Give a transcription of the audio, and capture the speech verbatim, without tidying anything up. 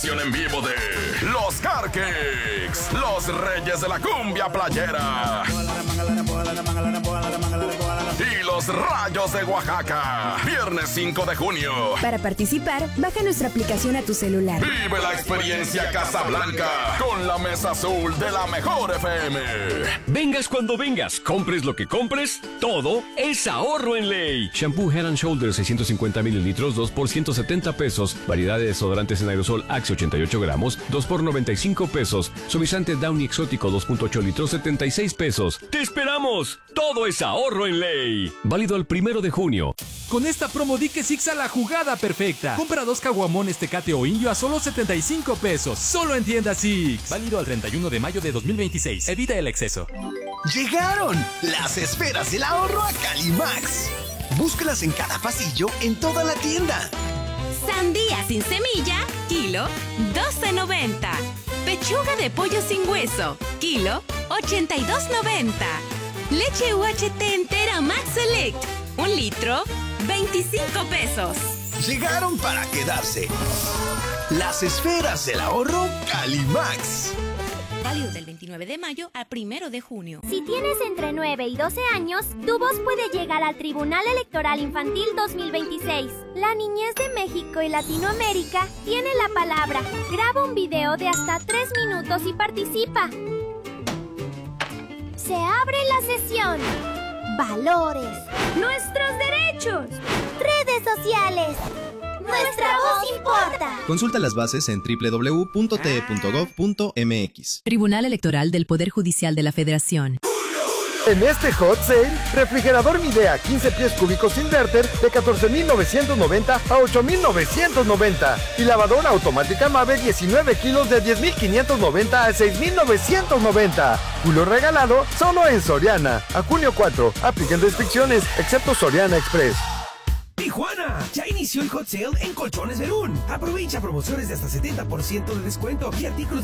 transmisión en vivo de Los Carquex, los reyes de la cumbia playera. Y los Rayos de Oaxaca, viernes cinco de junio. Para participar, baja nuestra aplicación a tu celular. Vive la experiencia Casablanca con la mesa azul de la mejor F M. Vengas cuando vengas, compres lo que compres, todo es ahorro en ley. Shampoo Head and Shoulders seiscientos cincuenta mililitros, dos por ciento setenta pesos. Variedad de desodorantes en aerosol Axe ochenta y ocho gramos, dos por noventa y cinco pesos. Suavizante Downy exótico dos punto ocho litros, setenta y seis pesos. ¡Te esperamos! Todo es ahorro en ley. Válido el primero de junio. Con esta promo di que Six a la jugada perfecta. Compra dos caguamones Tecate o Indio a solo setenta y cinco pesos. Solo en tienda Six. Válido al treinta y uno de mayo de dos mil veintiséis. Evita el exceso. Llegaron las esferas del ahorro a Calimax. Búscalas en cada pasillo en toda la tienda. Sandía sin semilla, kilo, doce noventa. Pechuga de pollo sin hueso, kilo, ochenta y dos noventa. Leche U H T entera Max Select, un litro, veinticinco pesos. Llegaron para quedarse. Las esferas del ahorro Calimax. Válido del veintinueve de mayo al primero de junio. Si tienes entre nueve y doce años, tu voz puede llegar al Tribunal Electoral Infantil dos mil veintiséis. La niñez de México y Latinoamérica tiene la palabra. Graba un video de hasta tres minutos y participa. Se abre la sesión. Valores. Nuestros derechos. Redes sociales. Nuestra voz importa. Consulta las bases en doble u doble u doble u punto t e punto gov punto m x. Tribunal Electoral del Poder Judicial de la Federación. En este hot sale, refrigerador Midea quince pies cúbicos inverter de catorce mil novecientos noventa a ocho mil novecientos noventa y lavadora automática Mave diecinueve kilos de diez mil quinientos noventa a seis mil novecientos noventa. Julio regalado solo en Soriana. A junio cuatro, apliquen restricciones, excepto Soriana Express. Tijuana, ya inició el hot sale en Colchones Verún. Aprovecha promociones de hasta setenta por ciento de descuento y artículos